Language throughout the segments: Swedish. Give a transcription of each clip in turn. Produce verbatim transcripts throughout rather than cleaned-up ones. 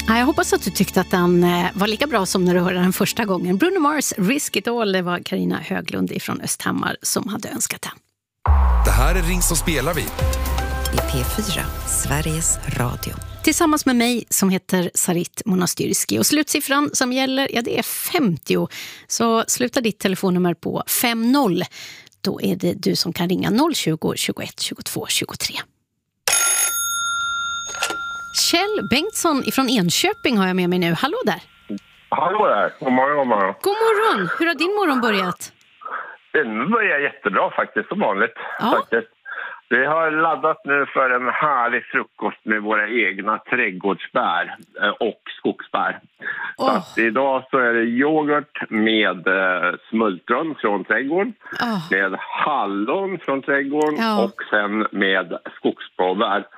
Ja, jag hoppas att du tyckte att den var lika bra som när du hörde den första gången. Bruno Mars, Risk It All, det var Carina Höglund ifrån Östhammar som hade önskat den. Det här är Ring som spelar vi. I P fyra, Sveriges Radio. Tillsammans med mig som heter Sarit Monastyrski. Och slutsiffran som gäller, ja det är femtio. Så sluta ditt telefonnummer på fem noll. Då är det du som kan ringa noll tjugo, tjugoett, tjugotvå, tjugotre. Kjell Bengtsson ifrån Enköping har jag med mig nu. Hallå där. Hallå där. God morgon, god morgon. God morgon. Hur har din morgon börjat? Den börjar jättebra faktiskt, som vanligt. Ja. Faktiskt. Vi har laddat nu för en härlig frukost med våra egna trädgårdsbär och skogsbär. Oh. Så att idag så är det yoghurt med smultron från trädgården, Oh. med hallon från trädgården Ja. och sen med skogsblåbär.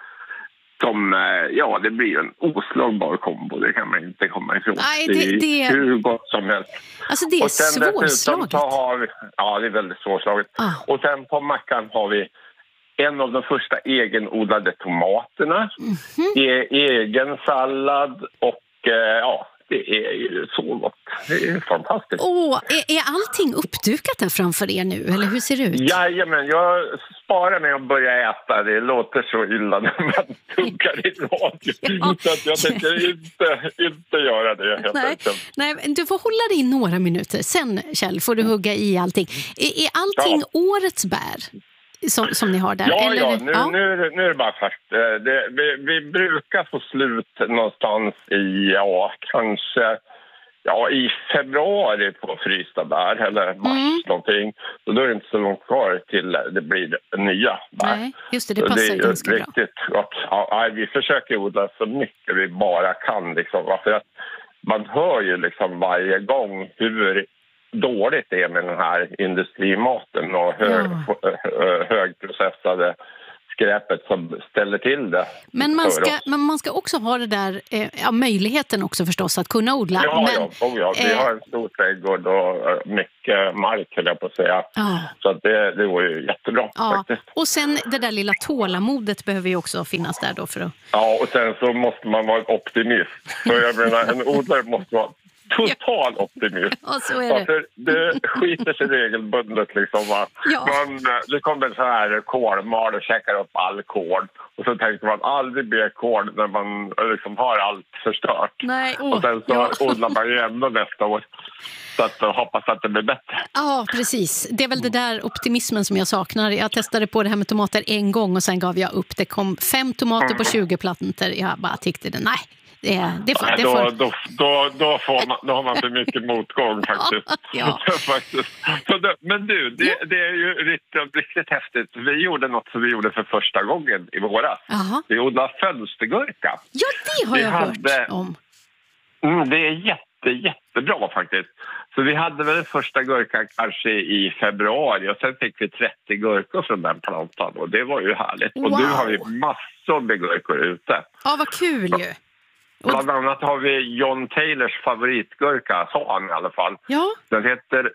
Som, ja, det blir en oslagbar kombo, det kan man inte komma ifrån. Nej, det- det är det- hur gott som helst. Alltså det är Och sen dessutom svårslaget. så har vi, ja, det är väldigt svårslaget. Ah. Och sen på mackan har vi en av de första egenodlade tomaterna, Mhm. e- egen sallad och eh, ja, det är ju så gott. Det är fantastiskt. Åh, är, är allting uppdukat där framför er nu? Eller hur ser det ut? Jajamän, jag sparar med att börja äta. Det låter så illa när man tuggar i radio. Ja. Så att jag tänker inte, inte göra det helt Nej, enkelt. nej, du får hålla dig i några minuter. Sen, Kjell, får du hugga i allting. Är, är allting årets bär som, som ni har där? Ja, Eller? ja, nu, Nu, är det- nu är det bara fast. Eh, Det, vi, vi brukar få slut någonstans i, ja, kanske ja, i februari på frysta bär eller mars Mm. någonting. Så då är det inte så långt kvar till det blir nya bär. Nej, just det, det Så passar är ju ganska bra. riktigt gott. Ja, nej, vi försöker odla så mycket vi bara kan. Liksom, för att man hör ju liksom varje gång hur dåligt det är med den här industrimaten och hög, hö- högprocessade skräpet som ställer till det. Men man för ska, oss. men man ska också ha det där, eh, ja, möjligheten också förstås att kunna odla. Ja, men, ja, oh, ja, vi eh, har en stor trädgård och eh, mycket mark, höll jag på att säga. Ja. Så att det, det var ju jättebra ja. faktiskt. Och sen det där lilla tålamodet behöver ju också finnas där då för att... Ja, och sen så måste man vara optimist. Så jag menar, en odlare måste vara total optimist. Ja, så är Ja, det. för det skiter sig regelbundet liksom. Va? Ja. Man, det kommer så här kolmal och käkar upp all kol. Och så tänkte man aldrig bli kol när man liksom har allt förstört. Nej, åh, och sen så ja. odlar man ju ändå nästa år. Så att jag hoppas att det blir bättre. Ja, precis. Det är väl det där optimismen som jag saknar. Jag testade på det här med tomater en gång och sen gav jag upp. Det kom fem tomater på tjugo plantor. Jag bara tyckte det, nej. Det, det får, Nej, det då, får. då, då, då, får man, då har man för mycket motgång faktiskt. Ja. faktiskt. Så det, men du, det, det är ju riktigt, riktigt häftigt. Vi gjorde något som vi gjorde för första gången i våras. Jaha. Vi odlade fönstergurka. Ja, det har Vi jag hade- hört om. Mm, det är jätte, jättebra faktiskt. Så vi hade väl första gurkan kanske i februari och sen fick vi trettio gurkor från den plantan och det var ju härligt. Och Wow. nu har vi massor med gurkor ute. Ja, vad kul ju. Och- Bland annat har vi John Taylors favoritgurka, sa han i alla fall. Ja, Den heter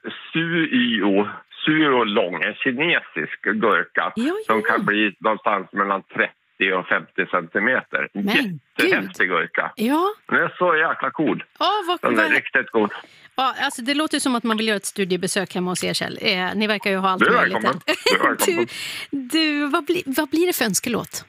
Suyo, Suyo Long, en kinesisk gurka Ja, ja. som kan bli någonstans mellan trettio och femtio centimeter. Men Jättehäftig gurka. ja. Den är så jäkla cool. Ja, vad, Den är vad, riktigt god. ja, alltså det låter som att man vill göra ett studiebesök hemma hos er, Kjell. Eh, ni verkar ju ha allt Du är möjligt. välkommen. Du är välkommen. du, du, vad, bli, vad blir det för önskelåt?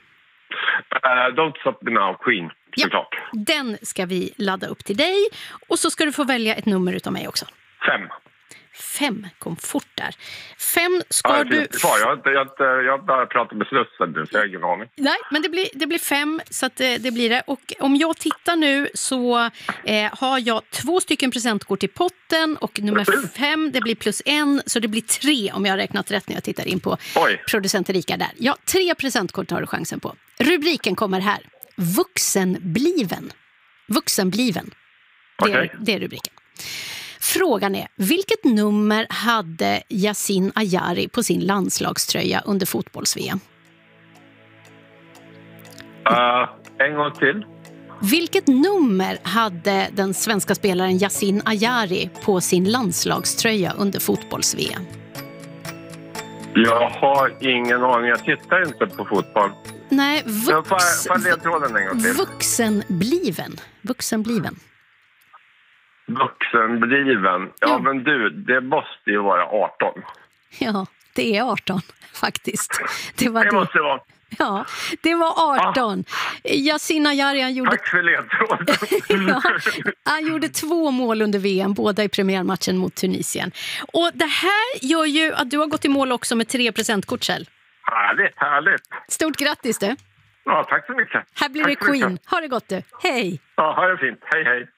Uh, don't stop me now, Queen, såklart. Den ska vi ladda upp till dig. Och så ska du få välja ett nummer utav mig också. Fem. Fem, kom fort där. Fem ska Ja, jag, du... finns kvar. jag, har inte, jag, har inte, jag har bara pratat med Slussen nu, så jag har ingen aning. Nej, men det blir, det blir fem, så att det, det blir det. Och om jag tittar nu så eh, har jag två stycken presentkort i potten och nummer fem, det blir plus en, så det blir tre om jag har räknat rätt när jag tittar in på Oj. producent Erika där. Ja, tre presentkort har du chansen på. Rubriken kommer här. Vuxenbliven. Vuxenbliven. Det är, Okej. det är rubriken. Frågan är, vilket nummer hade Yasin Ayari på sin landslagströja under fotbolls-V M? Uh, en gång till. Vilket nummer hade den svenska spelaren Yasin Ayari på sin landslagströja under fotbolls-V M? Jag har ingen aning. Jag tittar inte på fotboll. Nej, vux... Jag får, får ledtråden en gång till. Vuxenbliven. Vuxenbliven. Vuxenbliven. Ja, ja, men du, det måste ju vara arton. Ja, det är arton faktiskt. Det var det. det. Måste vara. Ja, det var arton. Ah. Yasin Ayari, han gjorde... Tack för ledtråden. Ja, han gjorde två mål under V M, båda i premiärmatchen mot Tunisien. Och det här gör ju att du har gått i mål också med tre presentkort, Kjell. Härligt, härligt. Stort grattis du. Ja, tack så mycket. Här blir tack det Queen. Ha det gott du. Hej. Ja, ha det fint. Hej, hej.